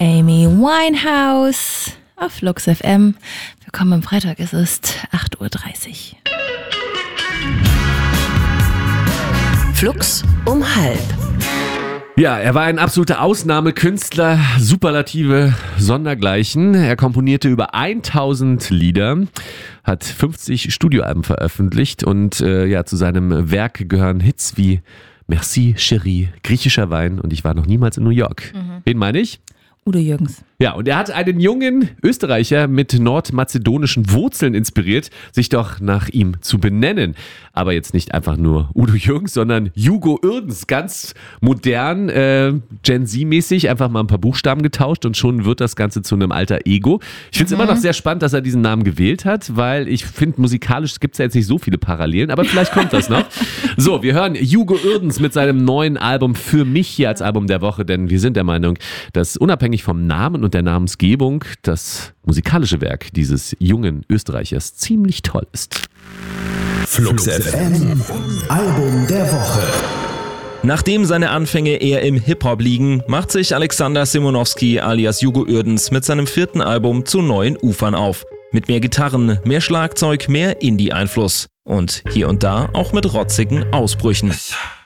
Amy Winehouse auf Flux FM. Willkommen am Freitag, es ist 8.30 Uhr. Flux um 12:30. Ja, er war ein absoluter Ausnahmekünstler, Superlative sondergleichen. Er komponierte über 1000 Lieder, hat 50 Studioalben veröffentlicht und zu seinem Werk gehören Hits wie Merci, Chérie, Griechischer Wein und Ich war noch niemals in New York. Wen meine ich? Udo Jürgens. Ja, und er hat einen jungen Österreicher mit nordmazedonischen Wurzeln inspiriert, sich doch nach ihm zu benennen. Aber jetzt nicht einfach nur Udo Jürgens, sondern Hugo Uerdens. Ganz modern, Gen Z-mäßig, einfach mal ein paar Buchstaben getauscht und schon wird das Ganze zu einem alter Ego. Ich finde es immer noch sehr spannend, dass er diesen Namen gewählt hat, weil ich finde, musikalisch gibt es ja jetzt nicht so viele Parallelen, aber vielleicht kommt das noch. So, wir hören Hugo Uerdens mit seinem neuen Album Für mich hier als Album der Woche, denn wir sind der Meinung, dass unabhängig vom Namen und der Namensgebung das musikalische Werk dieses jungen Österreichers ziemlich toll ist. Flux FM, Album der Woche. Nachdem seine Anfänge eher im Hip-Hop liegen, macht sich Alexander Simonowski alias Hugo Uerdens mit seinem 4. Album zu neuen Ufern auf. Mit mehr Gitarren, mehr Schlagzeug, mehr Indie-Einfluss und hier und da auch mit rotzigen Ausbrüchen.